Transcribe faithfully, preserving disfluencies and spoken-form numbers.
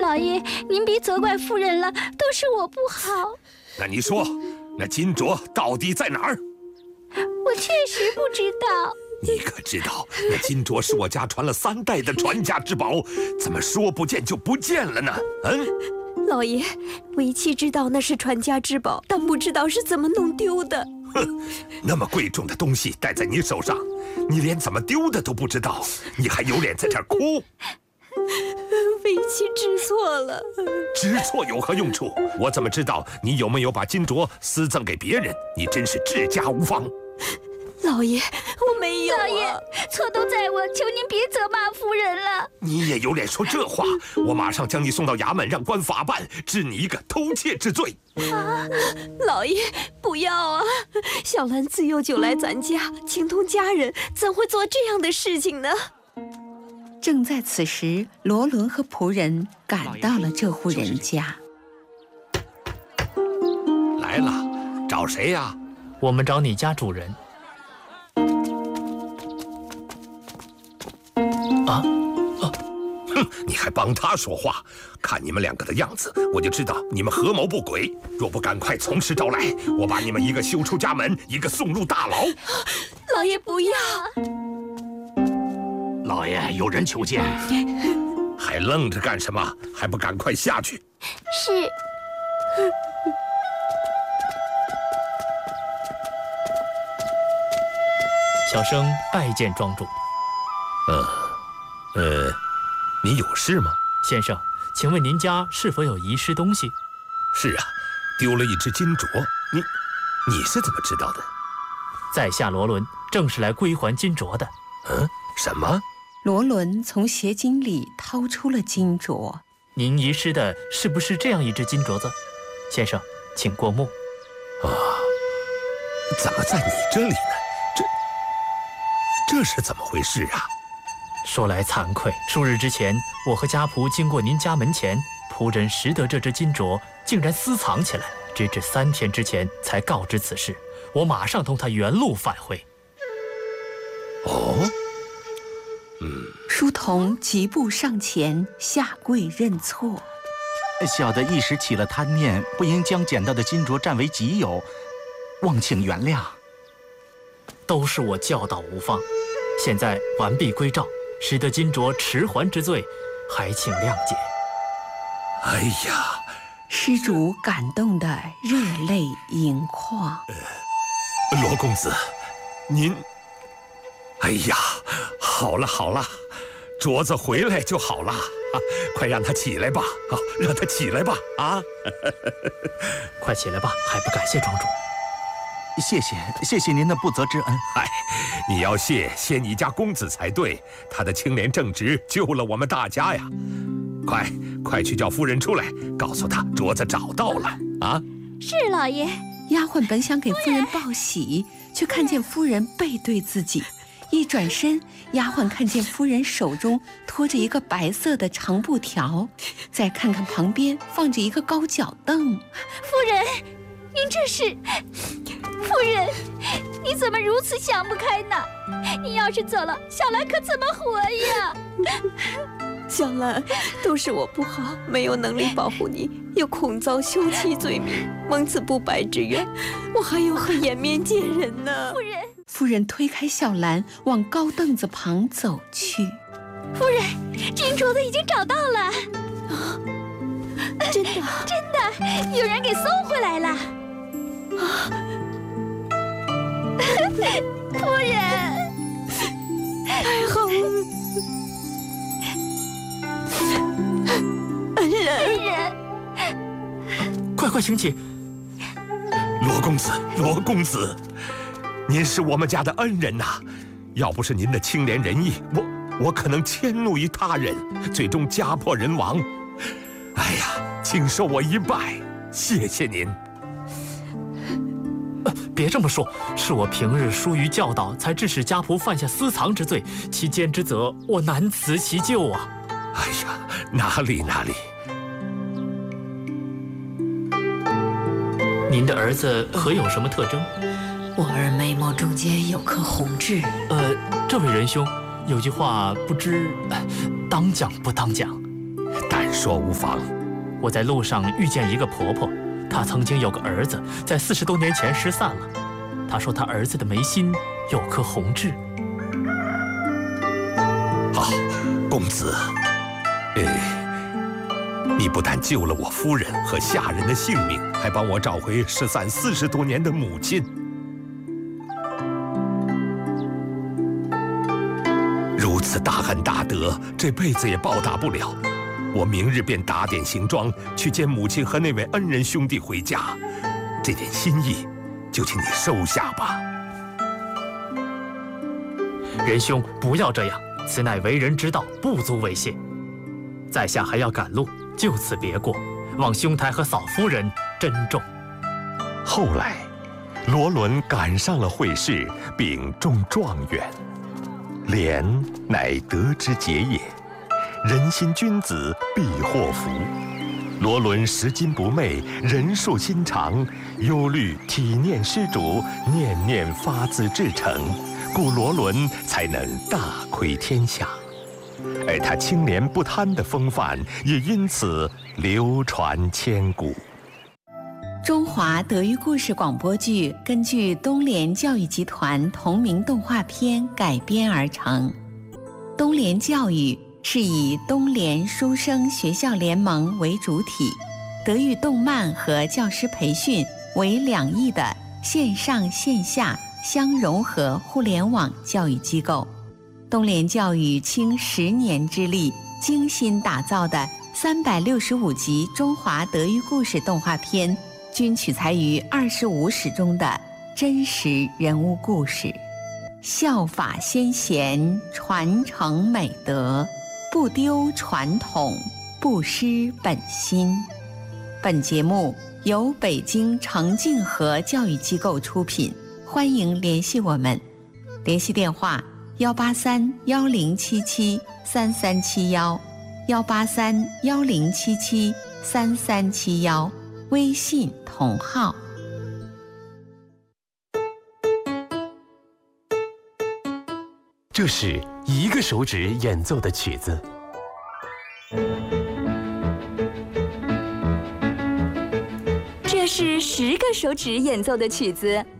老爷，您别责怪夫人了，都是我不好。 那你说，那金镯到底在哪儿？ 我确实不知道。 你可知道，那金镯是我家传了三代的传家之宝，怎么说不见就不见了呢？嗯， 老爷，为妻知道那是传家之宝，但不知道是怎么弄丢的。 哼，那么贵重的东西戴在你手上，你连怎么丢的都不知道，你还有脸在这儿哭？ 为妻知错了。 知错有何用处？我怎么知道你有没有把金镯私赠给别人？你真是治家无方。 老爷，我没有、啊。 老爷，错都在我，求您别责骂夫人了。 你也有脸说这话？我马上将你送到衙门，让官法办，治你一个偷窃之罪。 啊，老爷，不要啊！小兰自幼久来咱家，情同家人，怎会做这样的事情呢？ 正在此时，罗伦和仆人赶到了这户人家。 来了，找谁呀？ 我们找你家主人。啊啊！ 哼，你还帮他说话？看你们两个的样子，我就知道你们合谋不轨。若不赶快从实招来，我把你们一个休出家门，一个送入大牢。 老爷不要！ 老爷，有人求见。 还愣着干什么？还不赶快下去！ 是。 小生拜见庄主。 呃，呃，你有事吗？ 先生，请问您家是否有遗失东西？ 是啊，丢了一只金镯。你，你是怎么知道的？ 在下罗伦，正是来归还金镯的。 嗯，什么？ 罗伦从鞋襟里掏出了金镯。 您遗失的是不是这样一只金镯子？先生，请过目。 啊，怎么在你这里呢？这，这是怎么回事啊？ 说来惭愧，数日之前，我和家仆经过您家门前，仆人拾得这只金镯，竟然私藏起来，直至三天之前才告知此事。我马上同他原路返回。 哦，嗯。 书童急步上前，下跪认错。 小的一时起了贪念，不应将捡到的金镯占为己有，望请原谅。 都是我教导无方，现在完璧归赵，使得金镯迟还之罪，还请谅解。 哎呀， 施主感动得热泪盈眶。 呃，罗公子，您，哎呀，好了好了，镯子回来就好了啊！快让他起来吧，啊，让他起来吧，啊！ 快起来吧，还不感谢庄主？ 谢谢，谢谢您的不责之恩。 哎，你要谢谢你家公子才对，他的清廉正直救了我们大家呀！快快去叫夫人出来，告诉她镯子找到了啊！ 是老爷。 丫鬟本想给夫人报喜，却看见夫人背对自己。一转身，丫鬟看见夫人手中托着一个白色的长布条，再看看旁边放着一个高脚凳。 夫人，您这是……夫人，你怎么如此想不开呢？你要是走了，小兰可怎么活呀？ 小兰，都是我不好，没有能力保护你，又恐遭休妻罪名，蒙此不白之冤，我还有何颜面见人呢？ 夫人， 夫人推开小兰，往高凳子旁走去。 夫人，金镯子已经找到了。 啊，真的？ 真的，有人给送回来了。 啊， 夫人， 太好了。恩人， 恩人， 快快请起！ 罗公子，罗公子，您是我们家的恩人呐、啊！要不是您的清廉仁义，我我可能迁怒于他人，最终家破人亡。哎呀，请受我一拜，谢谢您。 呃，别这么说，是我平日疏于教导，才致使家仆犯下私藏之罪，其间之责，我难辞其咎啊！ 哎呀，哪里哪里。 您的儿子可有什么特征？ 我儿眉毛中间有颗红痣。 呃，这位仁兄，有句话不知、呃、当讲不当讲？ 但说无妨。 我在路上遇见一个婆婆，她曾经有个儿子，在四十多年前失散了。她说她儿子的眉心有颗红痣。 好，公子，哎，你不但救了我夫人和下人的性命，还帮我找回失散四十多年的母亲。如此大恩大德，这辈子也报答不了。我明日便打点行装，去见母亲和那位恩人兄弟回家。这点心意，就请你收下吧。 仁兄，不要这样，此乃为人之道，不足为谢。在下还要赶路，就此别过，望兄台和嫂夫人珍重。 后来，罗伦赶上了会试，并中状元。廉乃德之节也，人心君子必祸福。罗伦拾金不昧，人术心长，忧虑体念施主，念念发自至诚，故罗伦才能大窥天下。而他清廉不贪的风范，也因此流传千古。 中华德育故事广播剧根据东联教育集团同名动画片改编而成。东联教育是以东联书生学校联盟为主体，德育动漫和教师培训为两翼的线上线下相融合互联网教育机构。东联教育倾十年之力，精心打造的三百六十五集中华德育故事动画片，均取材于二十五史中的真实人物故事，效法先贤，传承美德，不丢传统，不失本心。本节目由北京程静和教育机构出品，欢迎联系我们，联系电话幺八三幺零七七三三七幺，幺八三幺零七七三三七幺，微信同号。 这是一个手指演奏的曲子。 这是十个手指演奏的曲子。